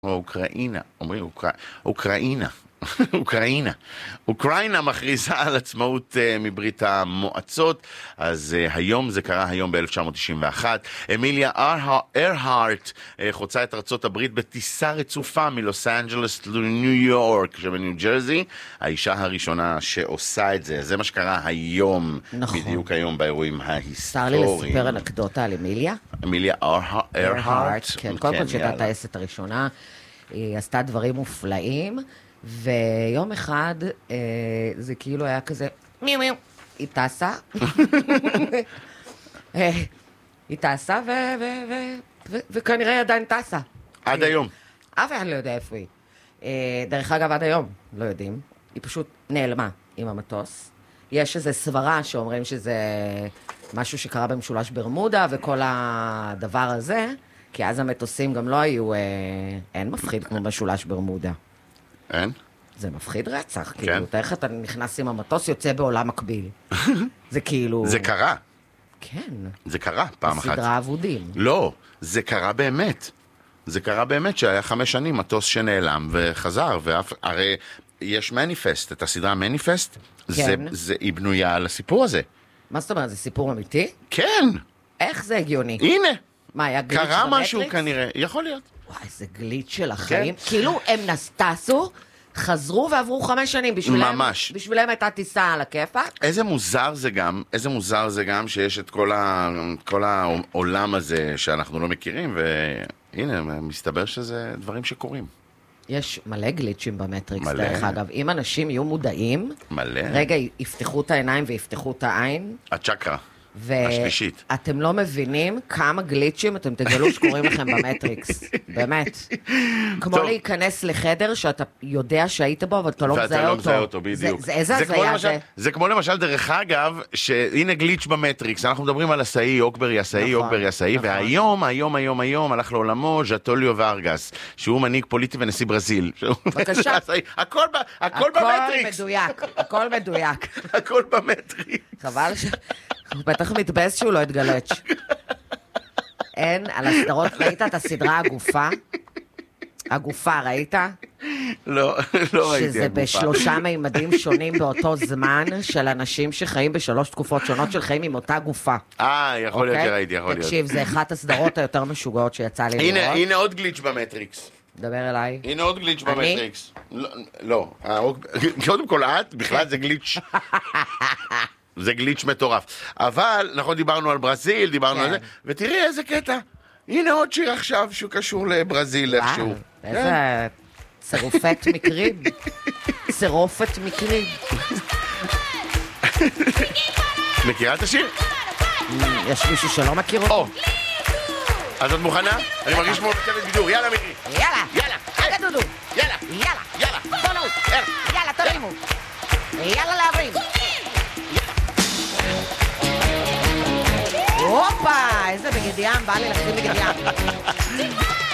או אוקראינה, אומרים אוקראינה. אוקראינה מכריזה על עצמאות מברית המועצות, אז היום זה קרה היום ב-1991. אמיליה ארהרט חוצה את ארצות הברית בטיסה רצופה מלוס אנג'לס לניו יורק שבניו ג'רזי, האישה הראשונה שעושה את זה. זה מה שקרה היום, נכון. בדיוק היום באירועים ההיסטוריים. צר לי לספר אנקדוטה על אמיליה. אמיליה ארהרט. כן, קודם כל שהייתה טייסת הראשונה, היא עשתה דברים מופלאים, ויום אחד זה כאילו היה כזה, מיו מיו, היא טסה, היא טסה וכנראה עדיין טסה. עד היום. אף אחד לא יודע איפה היא. דרך אגב, עד היום לא יודעים. היא פשוט נעלמה עם המטוס. יש איזו סברה שאומרים שזה משהו שקרה במשולש ברמודה וכל הדבר הזה, כי אז המטוסים גם לא היו, אין מפחיד כמו משולש ברמודה. אין? זה מפחיד רצח, כאילו, איך אתה נכנס עם המטוס, יוצא בעולם מקביל. זה כאילו... זה קרה. כן. זה קרה פעם אחת. בסדרה אבודים. לא, זה קרה באמת. זה קרה באמת שהיה 5 שנים מטוס שנעלם וחזר, הרי יש מניפסט, את הסדרה מניפסט, כן. היא בנויה על הסיפור הזה. מה זאת אומרת, זה סיפור אמיתי? כן. איך זה הגיוני? הנה. מה, היה גליץ' במטריקס? קרה משהו כנראה, יכול להיות. וואי, זה גליץ' של החיים. כאילו הם נסטסו, חזרו ועברו 5 שנים. ממש. בשבילם הייתה טיסה על הכיפק. איזה מוזר זה גם שיש את כל העולם הזה שאנחנו לא מכירים, והנה, מסתבר שזה דברים שקורים. יש מלא גליצ'ים במטריקס, מלא. דרך אגב. אם אנשים יהיו מודעים, מלא. רגע, יפתחו את העיניים ויפתחו את העין. הצ'קרה. השלישית. ואתם לא מבינים כמה גליצ'ים אתם תגלו שקוראים לכם במטריקס. באמת. כמו להיכנס לחדר שאתה יודע שהיית בו, אבל אתה לא מזהה אותו. ואתה לא מזהה אותו, בדיוק. איזה הזיה זה? זה כמו למשל, דרך אגב, שהנה גליץ' במטריקס. אנחנו מדברים על הסאי, אוקברי הסאי, והיום הלך לעולמו ז'טוליו וארגס, שהוא מנהיג פוליטי ונשיא ברזיל. בבקשה. הכל במטריקס. הכל מדויק. הכל במטריקס. חבל ש... הוא בטח מתבאס שהוא לא התגלץ'. אין, על הסדרות, ראית את הסדרה הגופה? הגופה, ראית? לא ראיתי שזה הגופה. ב3 מימדים שונים באותו זמן, של אנשים שחיים ב3 תקופות שונות של חיים עם אותה גופה. יכול להיות שראיתי, יכול להיות. תקשיב, זה אחת הסדרות היותר משוגעות שיצא לי לראות. הנה עוד גליץ' במטריקס. דבר אליי. הנה עוד גליץ' במטריקס. לא, קודם כל את, בכלל זה גליץ'. זה גליץ' מטורף. אבל, נכון, דיברנו על ברזיל, דיברנו על זה, ותראי איזה קטע. הנה עוד שיר עכשיו שהוא קשור לברזיל איכשהו. איזה צירופת מקרים. צירופת מקרים. מכירה את השיר? יש מישהו שלא מכיר אותו? אז את מוכנה? אני מרגיש כמו בצוות בידור. יאללה מירי. יאללה. אגה דודו. יאללה. בונו. יאללה, תרימו. יאללה להבין. הופה, איזה בגד ים, בא לי לשים בגד ים.